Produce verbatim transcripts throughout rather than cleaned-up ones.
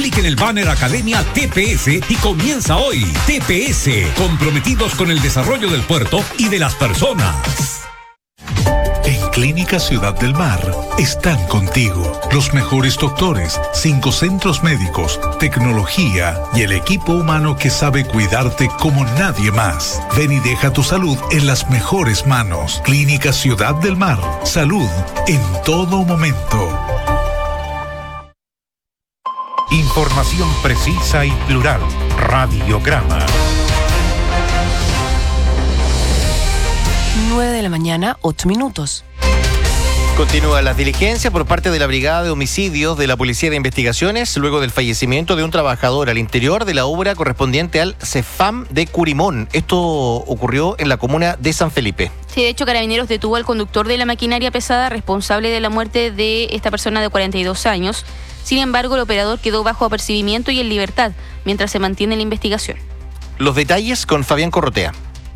clic en el banner Academia T P S y comienza hoy. T P S, comprometidos con el desarrollo del puerto y de las personas. En Clínica Ciudad del Mar están contigo los mejores doctores, cinco centros médicos, tecnología y el equipo humano que sabe cuidarte como nadie más. Ven y deja tu salud en las mejores manos. Clínica Ciudad del Mar. Salud en todo momento. Información precisa y plural. Radiograma. nueve de la mañana, ocho minutos. Continúa la diligencia por parte de la Brigada de Homicidios de la Policía de Investigaciones luego del fallecimiento de un trabajador al interior de la obra correspondiente al CEFAM de Curimón. Esto ocurrió en la comuna de San Felipe. Sí, de hecho, Carabineros detuvo al conductor de la maquinaria pesada responsable de la muerte de esta persona de cuarenta y dos años. Sin embargo, el operador quedó bajo apercibimiento y en libertad, mientras se mantiene la investigación. Los detalles con Fabián Corrotea.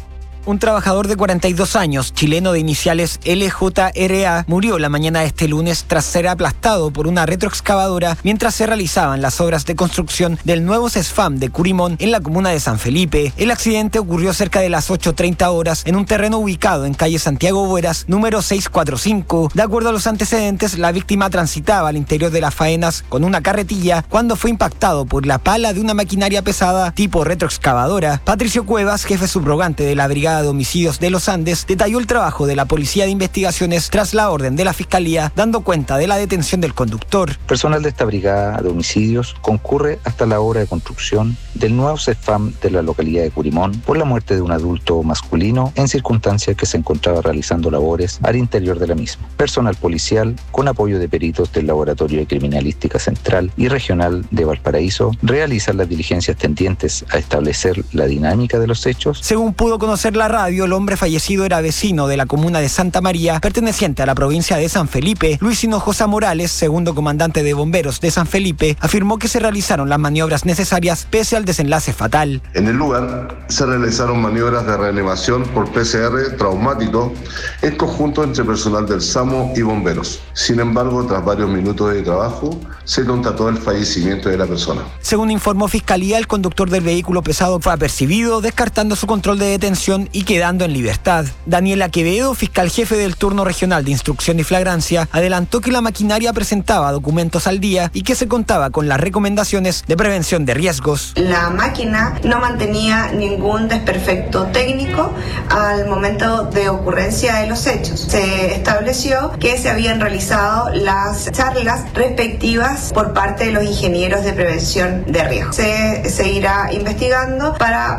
Un trabajador de cuarenta y dos años, chileno de iniciales L J R A, murió la mañana de este lunes tras ser aplastado por una retroexcavadora mientras se realizaban las obras de construcción del nuevo CESFAM de Curimón en la comuna de San Felipe. El accidente ocurrió cerca de las ocho treinta horas en un terreno ubicado en calle Santiago Bueras, número seiscientos cuarenta y cinco. De acuerdo a los antecedentes, la víctima transitaba al interior de las faenas con una carretilla cuando fue impactado por la pala de una maquinaria pesada tipo retroexcavadora. Patricio Cuevas, jefe subrogante de la Brigada de Homicidios de los Andes, detalló el trabajo de la Policía de Investigaciones tras la orden de la Fiscalía, dando cuenta de la detención del conductor. Personal de esta Brigada de Homicidios concurre hasta la obra de construcción del nuevo CEFAM de la localidad de Curimón por la muerte de un adulto masculino en circunstancias que se encontraba realizando labores al interior de la misma. Personal policial, con apoyo de peritos del Laboratorio de Criminalística Central y Regional de Valparaíso, realizan las diligencias tendientes a establecer la dinámica de los hechos. Según pudo conocer la radio, el hombre fallecido era vecino de la comuna de Santa María, perteneciente a la provincia de San Felipe. Luis Hinojosa Morales, segundo comandante de bomberos de San Felipe, afirmó que se realizaron las maniobras necesarias pese al desenlace fatal. En el lugar se realizaron maniobras de reanimación por P C R traumático en conjunto entre personal del SAMU y bomberos. Sin embargo, tras varios minutos de trabajo, se constató el fallecimiento de la persona. Según informó Fiscalía, el conductor del vehículo pesado fue apercibido, descartando su control de detención y quedando en libertad. Daniela Quevedo, fiscal jefe del turno regional de instrucción y flagrancia, adelantó que la maquinaria presentaba documentos al día y que se contaba con las recomendaciones de prevención de riesgos. La máquina no mantenía ningún desperfecto técnico al momento de ocurrencia de los hechos. Se estableció que se habían realizado las charlas respectivas por parte de los ingenieros de prevención de riesgos. Se seguirá investigando para